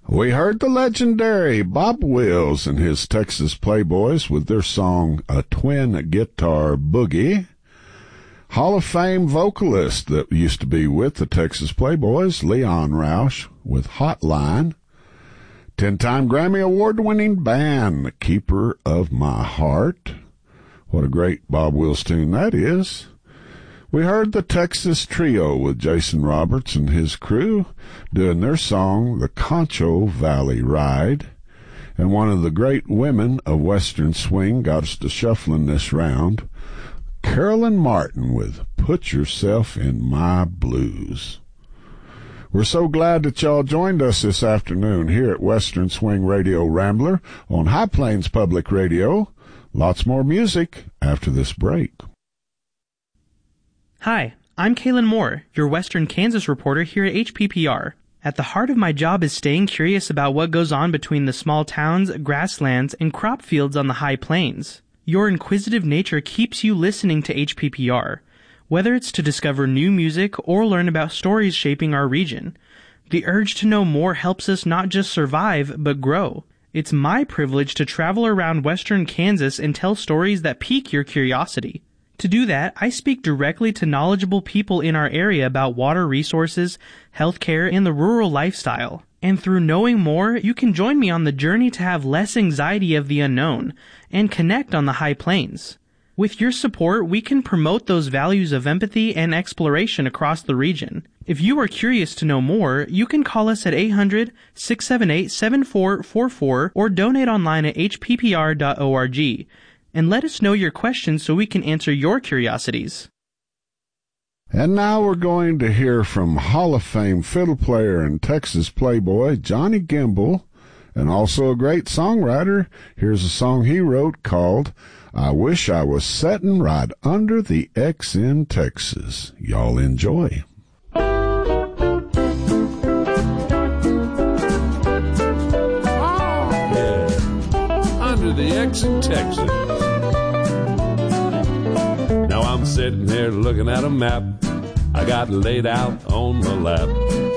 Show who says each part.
Speaker 1: We heard the legendary Bob Wills and his Texas Playboys with their song A Twin Guitar Boogie. Hall of Fame vocalist that used to be with the Texas Playboys, Leon Roush, with Hotline. 10-time Grammy Award-winning band, The Keeper of My Heart. What a great Bob Wills tune that is. We heard the Texas Trio with Jason Roberts and his crew doing their song, The Concho Valley Ride. And one of the great women of Western Swing got us to shuffling this round, Carolyn Martin with Put Yourself in My Blues. We're so glad that y'all joined us this afternoon here at Western Swing Radio Rambler on High Plains Public Radio. Lots more music after this break.
Speaker 2: Hi, I'm Kaylin Moore, your Western Kansas reporter here at HPPR. At the heart of my job is staying curious about what goes on between the small towns, grasslands, and crop fields on the high plains. Your inquisitive nature keeps you listening to HPPR, whether it's to discover new music or learn about stories shaping our region. The urge to know more helps us not just survive, but grow. It's my privilege to travel around Western Kansas and tell stories that pique your curiosity. To do that, I speak directly to knowledgeable people in our area about water resources, healthcare, and the rural lifestyle. And through knowing more, you can join me on the journey to have less anxiety of the unknown and connect on the high plains. With your support, we can promote those values of empathy and exploration across the region. If you are curious to know more, you can call us at 800-678-7444 or donate online at hppr.org. And let us know your questions so we can answer your curiosities.
Speaker 1: And now we're going to hear from Hall of Fame fiddle player and Texas Playboy Johnny Gimble, and also a great songwriter. Here's a song he wrote called I Wish I Was Settin' Right Under the X in Texas. Y'all enjoy.
Speaker 3: Under the X in Texas. Now I'm sitting here looking at a map I got laid out on my lap.